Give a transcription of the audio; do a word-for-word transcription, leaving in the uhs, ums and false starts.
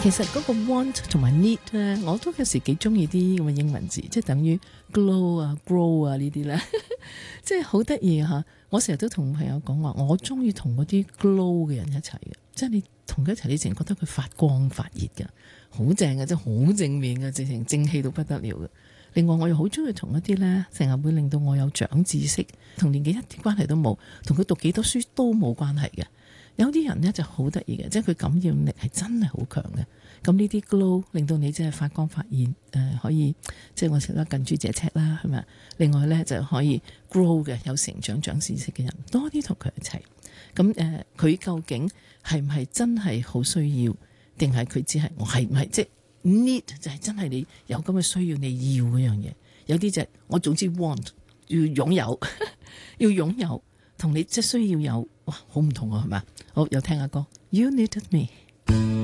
其實嗰個 want 同埋 need 咧，我都有時幾中意啲咁嘅英文字，即係等於 glow 啊、grow 啊呢啲咧，即係好得意嚇。我成日都同朋友講話，我中意同嗰啲 glow 嘅人一齊嘅，即係你同佢一齊，你淨係覺得佢發光發熱嘅，好正嘅，即係好正面嘅，直情正氣到不得了嘅。另外我又好中意同一啲咧，成日會令到我有長知識，同年紀一啲關係都冇，同佢讀幾多書都冇關係嘅。有啲人呢就好得意嘅，即係佢感染力係真係好強嘅。咁呢啲 glow 令到你即係發光發熱，誒、呃、可以即係我成日近朱者赤啦，係咪？另外呢就可以 grow 嘅，有成長長知識嘅人，多啲同佢一齊。咁誒，佢、呃、究竟係唔係真係好需要，定係佢只係我係唔係即係 need 就係真係你有咁嘅需要，你要嗰樣嘢。有啲就係我總之 want 要擁有，要擁有。同你即係需要有，哇，好唔同啊，係嘛？好，有聽下歌 You Needed Me。